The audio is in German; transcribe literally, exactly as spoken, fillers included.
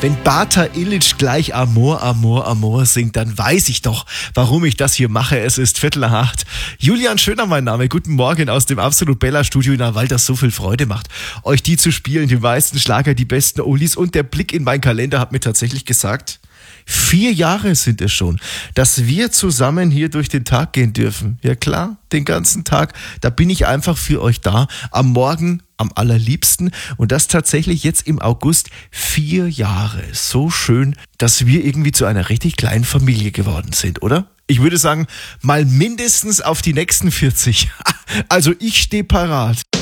Wenn Bata Illich gleich Amor, Amor, Amor singt, dann weiß ich doch, warum ich das hier mache. Es ist Viertel nach acht. Julian Schöner mein Name. Guten Morgen aus dem Absolut Bella Studio, na, weil das so viel Freude macht, euch die zu spielen. Die meisten Schlager, die besten Oldies. Und der Blick in meinen Kalender hat mir tatsächlich gesagt, vier Jahre sind es schon, dass wir zusammen hier durch den Tag gehen dürfen. Ja klar, den ganzen Tag. Da bin ich einfach für euch da. Am Morgen am allerliebsten. Und das tatsächlich jetzt im August vier Jahre. So schön, dass wir irgendwie zu einer richtig kleinen Familie geworden sind, oder? Ich würde sagen, mal mindestens auf die nächsten vierzig. Also ich stehe parat.